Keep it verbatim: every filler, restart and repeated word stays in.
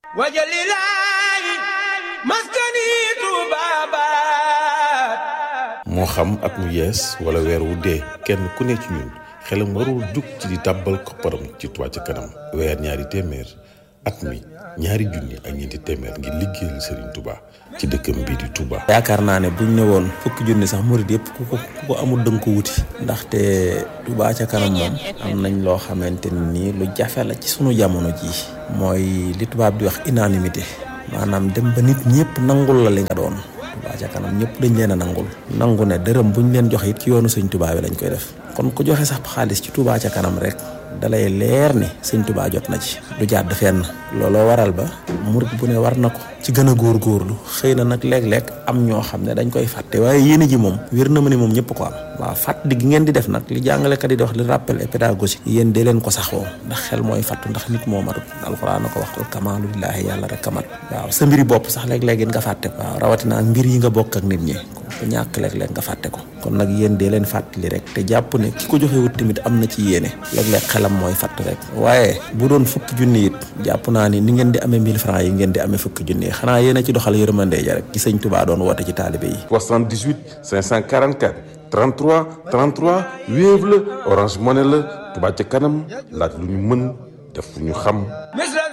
wajalilaahi maskani tubaabaat. moo xam at mu yees wala weer wu dee kenn ku ne ci ñun xelam warul jug ci di tàbbal kopparam ci Touba ca kanam. weer ñaari téeméer at mi ñaari junni ak ñeenti téeméer ngir liggéeyal Serigne Touba ci dëkkam bii di Touba. yaakaar naa ne buñ ne woon fukki junni sax murid yëpp ku ko ku ko amul dënk ko wuti. ndaxte Touba ca kanam moom am nañ loo xamante ni lu jafe la ci sunu jamono jii. mooy li tubaab di wax unanimité maanaam dem ba nit ñëpp nangul la li nga doon. Touba ca kanam ñëpp dañ leen a nangul. nangu ne dërëm buñ leen joxe it ci yoonu sëñ Touba bi lañ koy def. kon ku joxe sax xaalis ci Touba ca kanam rek dalay leer ni sëñ Touba jot na ci. du jàdd fenn. looloo waral ba murid bu ne war na ko ci gën a góorgóorlu. xëy na nag léeg-léeg am ñoo xam ne dañ koy fàtte waaye yéene ji moom wér na ma ne moom ñëpp ko am. waaw fàttali gi ngeen di def nag li jàngalekat yi di wax li rappel et pédagogique. yéen dee leen ko saxoo ndax xel mooy fàttu ndax nit moo matut. alxuraan na ko wax kamaalu lillaahi yàlla rek kamat. waaw sa mbiri bopp sax léeg-léeg nga fàtte ko. waaw rawatina ak mbir yi nga bokk ak nit ñi ko ñàkk léeg-léeg nga fàtte ko. kon nag yéen dee leen fàttali rek te jàpp ne ki ko joxe wut tamit am na ci yéene. léeg-léeg xelam mooy fàtt rek waaye bu doon fukki junni it jàpp naa ni ni ngeen di amee mille francs yi ngeen di amee fukki junni yi xanaa yéen a ci doxal yërmande ja rek ci sëñ Touba doon woote ci taalibe yi. soixante-dix-huit cinq cent quarante-quatre trente-trois trente-trois Wave la Orange Money la Touba ca kanam laaj lu ñu mën def fu ñu xam.